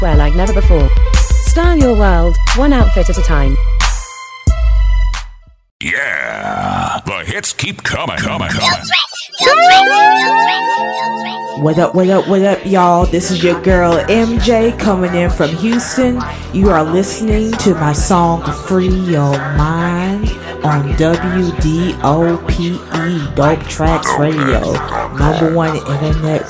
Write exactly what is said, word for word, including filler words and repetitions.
wear like never before. Style your world, one outfit at a time. Yeah, the hits keep coming, coming, coming. What up, what up, what up, y'all? This is your girl M J coming in from Houston. You are listening to my song Free Your Mind on W D O P E, Dope Tracks Radio, number one internet